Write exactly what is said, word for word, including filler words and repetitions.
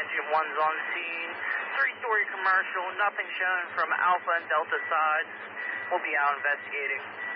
Engine one's on scene. Three-story commercial, nothing shown from Alpha and Delta sides. We'll be out investigating.